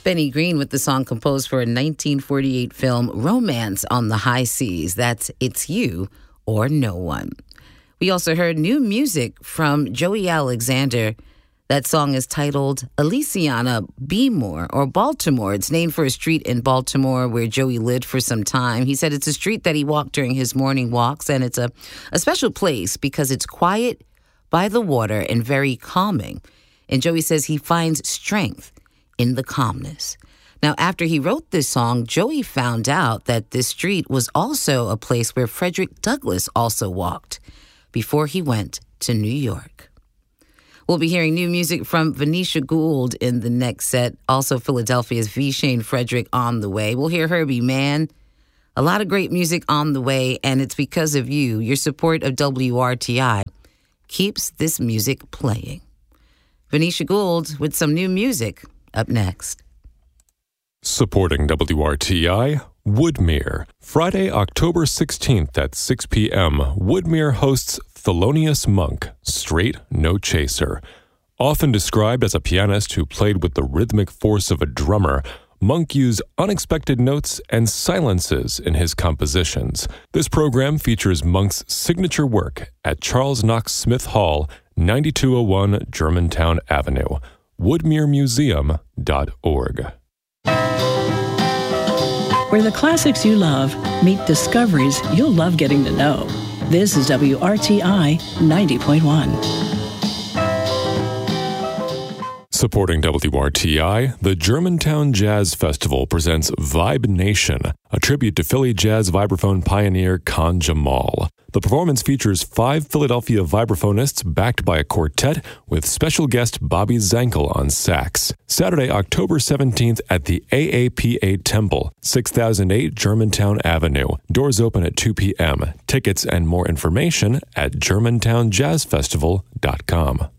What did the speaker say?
Benny Green with the song composed for a 1948 film, Romance on the High Seas. That's It's You or No One. We also heard new music from Joey Alexander. That song is titled Elysiana Bmore or Baltimore. It's named for a street in Baltimore where Joey lived for some time. He said it's a street that he walked during his morning walks, and it's a special place because it's quiet by the water and very calming. And Joey says he finds strength in the calmness. Now, after he wrote this song, Joey found out that this street was also a place where Frederick Douglass also walked before he went to New York. We'll be hearing new music from Venetia Gould in the next set. Also, Philadelphia's V. Shane Frederick on the way. We'll hear Herbie Mann. A lot of great music on the way, and it's because of you. Your support of WRTI keeps this music playing. Venetia Gould with some new music up next. Supporting WRTI, Woodmere. Friday, October 16th at 6 p.m., Woodmere hosts Thelonious Monk, straight, no chaser. Often described as a pianist who played with the rhythmic force of a drummer, Monk used unexpected notes and silences in his compositions. This program features Monk's signature work at Charles Knox Smith Hall, 9201 Germantown Avenue. WoodmereMuseum.org. Where the classics you love meet discoveries you'll love getting to know. This is WRTI 90.1. Supporting WRTI, the Germantown Jazz Festival presents Vibe Nation, a tribute to Philly jazz vibraphone pioneer Khan Jamal. The performance features 5 Philadelphia vibraphonists backed by a quartet with special guest Bobby Zankel on sax. Saturday, October 17th at the AAPA Temple, 6008 Germantown Avenue. Doors open at 2 p.m. Tickets and more information at GermantownJazzFestival.com.